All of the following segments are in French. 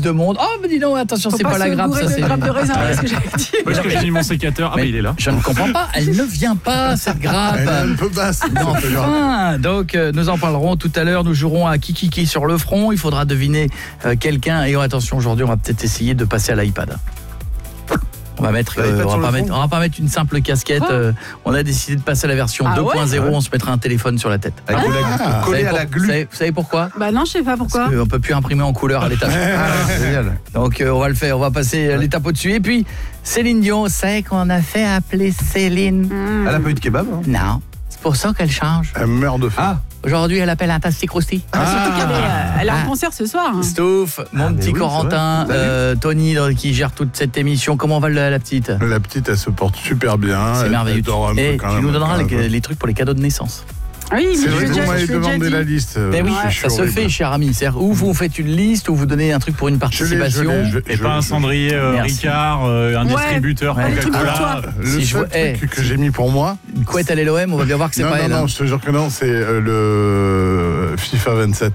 de monde. Oh, mais dis donc, attention, Faut c'est pas la grappe, ça c'est. grappe de raisin, c'est ce que j'avais dit. Où est-ce que j'ai mis mon sécateur ? Ah, mais il est là. Je ne comprends pas, elle ne vient pas, cette grappe. Elle est un peu basse. Enfin, donc nous en parlerons tout à l'heure. Nous jouerons à Kiki sur le front. Il faudra deviner quelqu'un. Et attention, aujourd'hui, on va peut-être essayer de passer à l'iPad. On va pas mettre une simple casquette. On a décidé de passer à la version 2.0. On se mettra un téléphone sur la tête. Collé à la glu. Vous savez pourquoi ? Bah non, je sais pas pourquoi. Parce qu'on peut plus imprimer en couleur à l'étage. Génial. Donc on va le faire. On va passer l'étape au-dessus. Et puis Céline Dion, c'est qu'on a fait appeler Céline. Elle a pas eu de kebab, hein ? Non. C'est pour ça qu'elle change. Elle meurt de faim. Aujourd'hui, elle appelle un tastic rousti. Surtout qu'elle a un concert ce soir. Hein. Stouff, mon petit Corentin, Tony qui gère toute cette émission. Comment va la petite ? La petite, elle se porte super bien. C'est merveilleux. Et tu nous donneras les les trucs pour les cadeaux de naissance. Oui, mais c'est vrai je que vous m'avez demandé dit. la liste. Mais oui, ça se fait, cher ami. C'est-à-dire, ou vous faites une liste, ou vous donnez un truc pour une participation. Et pas un cendrier Ricard, un distributeur Coca-Cola. Le seul truc que j'ai mis pour moi. Une couette à l'LOM, on va bien voir que c'est pas elle. Non, je te jure que non, c'est le FIFA 27.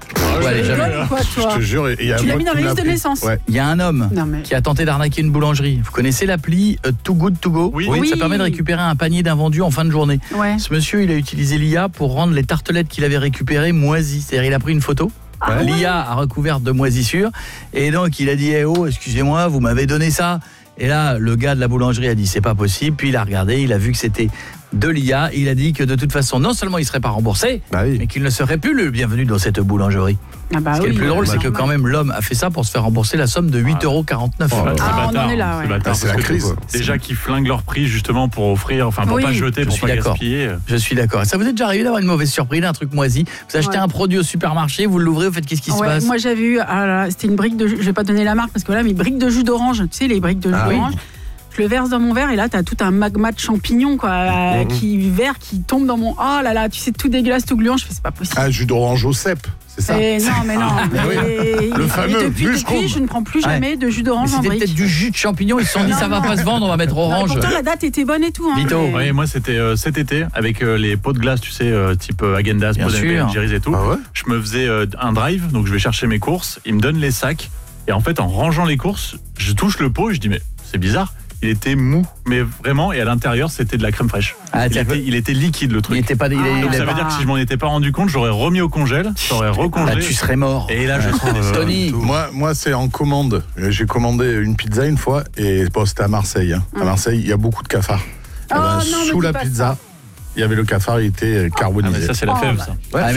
Je te jure. Tu l'as mis dans la liste de naissance. Il y a un homme qui a tenté d'arnaquer une boulangerie. Vous connaissez l'appli Too Good To Go ? Oui. Ça permet de récupérer un panier d'invendus en fin de journée. Ce monsieur, il a utilisé l'IA pour rendre les tartelettes qu'il avait récupérées moisies. C'est-à-dire, il a pris une photo. L'IA a recouvert de moisissures. Et donc, il a dit excusez-moi, vous m'avez donné ça. Et là, le gars de la boulangerie a dit c'est pas possible. Puis il a regardé, il a vu que c'était de l'IA. Il a dit que de toute façon, non seulement il ne serait pas remboursé, mais qu'il ne serait plus le bienvenu dans cette boulangerie. Ce qui est le plus drôle, c'est que quand même l'homme a fait ça pour se faire rembourser la somme de 8,49 €. On en est là, c'est la crise. Déjà qui flinguent leur prix justement pour offrir, pour pas jeter, pour pas gaspiller. Je suis d'accord. Ça vous est déjà arrivé d'avoir une mauvaise surprise, un truc moisi ? Vous achetez un produit au supermarché, vous l'ouvrez, vous faites qu'est-ce qui se passe ? Moi j'avais eu, c'était une brique de jus, je vais pas donner la marque parce que là, mais brique de jus d'orange, tu sais les briques de jus d'orange. Je le verse dans mon verre et là t'as tout un magma de champignons qui tombe dans mon tu sais, tout dégueulasse, tout gluant. Je fais c'est pas possible. Jus d'orange au cèpe, c'est ça ? Non. Le fameux. Depuis, je ne prends plus jamais de jus d'orange en brique. C'était peut-être du jus de champignon. Ils se sont dit ça va pas se vendre, on va mettre orange. Pourtant la date était bonne et tout. Vito. Oui, moi c'était cet été avec les pots de glace, tu sais, type Häagen-Dazs, Jerry's et tout. Je me faisais un drive, donc je vais chercher mes courses. Ils me donnent les sacs et en fait en rangeant les courses, je touche le pot et je dis mais c'est bizarre. Il était mou, mais vraiment, et à l'intérieur, c'était de la crème fraîche. Il était liquide, le truc. Il était pas. Donc ça veut dire que si je m'en étais pas rendu compte, j'aurais remis au congèle, j'aurais recongelé. Tu serais mort. Et là, je serais Tony. Moi, c'est en commande. J'ai commandé une pizza une fois, et c'était à Marseille. À Marseille, il y a beaucoup de cafards. Sous la pizza, il y avait le cafard, il était carbonisé. Ça, c'est la fève, ça.